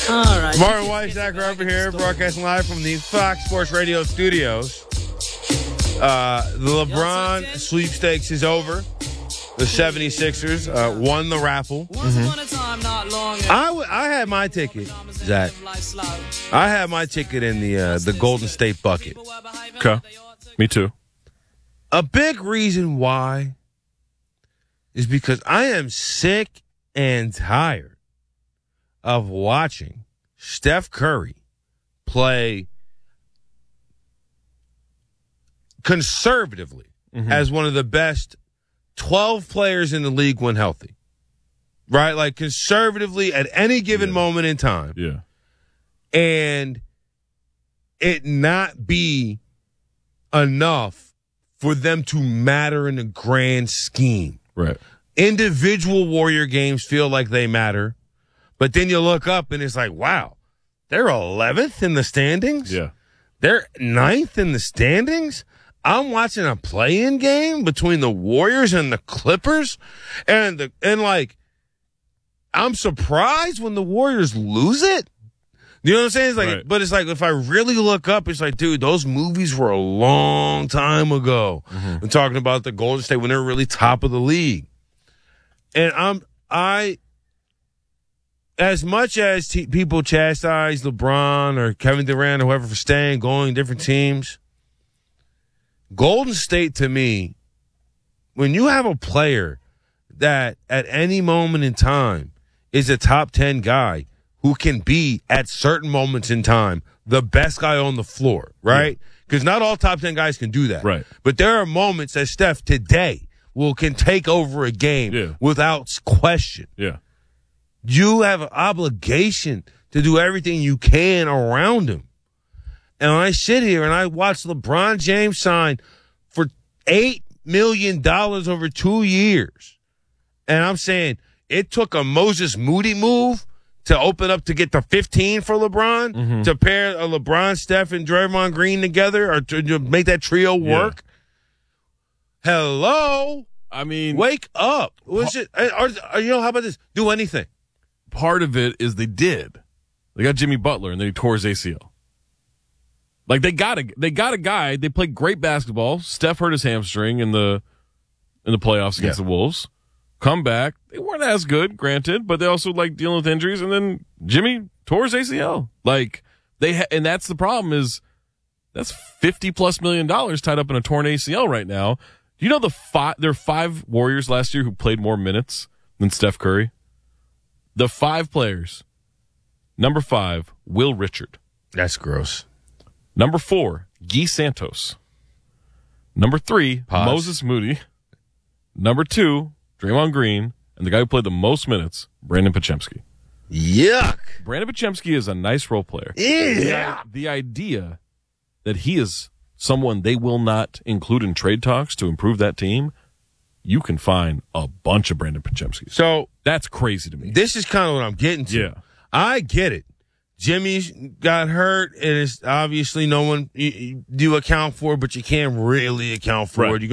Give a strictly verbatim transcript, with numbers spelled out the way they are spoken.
All right. Martin White, Zach Roper here, broadcasting live from the Fox Sports Radio studios. Uh, the LeBron sweepstakes is over. The seventy-sixers uh, won the raffle. Mm-hmm. I, w- I had my ticket, Zach. I had my ticket in the uh, the Golden State bucket. Okay. Me too. A big reason why is because I am sick and tired of watching Steph Curry play conservatively mm-hmm. as one of the best twelve players in the league when healthy. Right? Like conservatively at any given yeah. moment in time. Yeah. And it not be enough for them to matter in the grand scheme. Right. Individual Warrior games feel like they matter, but then you look up and it's like, wow, they're eleventh in the standings? Yeah. They're ninth in the standings? I'm watching a play-in game between the Warriors and the Clippers, and the and like, I'm surprised when the Warriors lose it. You know what I'm saying? It's like, right. But it's like, if I really look up, it's like, dude, those movies were a long time ago. Mm-hmm. I'm talking about the Golden State when they were really top of the league. And I'm, I, as much as t- people chastise LeBron or Kevin Durant or whoever for staying, going different teams, Golden State to me, when you have a player that at any moment in time is a top ten guy who can be at certain moments in time the best guy on the floor, right? Because yeah. not all top ten guys can do that. Right. But there are moments that Steph today will can take over a game yeah. without question. Yeah. You have an obligation to do everything you can around him. And when I sit here and I watch LeBron James sign for eight million dollars over two years, and I'm saying it took a Moses Moody move to open up to get to fifteen for LeBron, mm-hmm. to pair a LeBron, Steph, and Draymond Green together, or to, to make that trio work. Yeah. Hello? I mean, wake up. Was it, or, or, you know, how about this? Do anything. Part of it is they did. They got Jimmy Butler, and then he tore his A C L. Like, they got a they got a guy. They played great basketball. Steph hurt his hamstring in the in the playoffs against yeah. the Wolves. Come back. They weren't as good, granted, but they also like dealing with injuries. And then Jimmy tore his A C L. Like they ha- and that's the problem is that's fifty plus million dollars tied up in a torn A C L right now. Do you know the five? There are five Warriors last year who played more minutes than Steph Curry. The five players. Number five, Will Richard. That's gross. Number four, Guy Santos. Number three, Pause. Moses Moody. Number two, Draymond Green. And the guy who played the most minutes, Brandon Podziemski. Yuck. Brandon Podziemski is a nice role player. Yeah. The, the idea that he is someone they will not include in trade talks to improve that team, you can find a bunch of Brandon Podziemski. So that's crazy to me. This is kind of what I'm getting to. Yeah. I get it. Jimmy got hurt, and it's obviously no one you, you account for, but you can't really account for right. it. You